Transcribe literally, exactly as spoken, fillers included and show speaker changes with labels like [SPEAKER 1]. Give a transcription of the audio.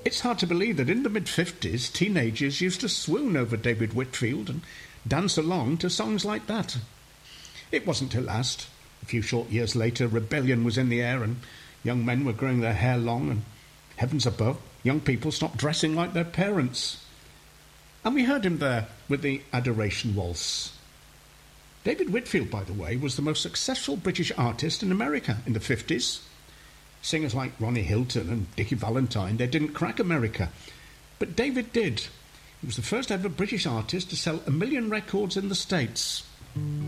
[SPEAKER 1] It's hard to believe that in the mid-fifties, teenagers used to swoon over David Whitfield and dance along to songs like that. It wasn't to last. A few short years later, rebellion was in the air and young men were growing their hair long and, heavens above, young people stopped dressing like their parents. And we heard him there with the Adoration Waltz. David Whitfield, by the way, was the most successful British artist in America in the fifties. Singers like Ronnie Hilton and Dickie Valentine, they didn't crack America. But David did. He was the first ever British artist to sell a million records in the States.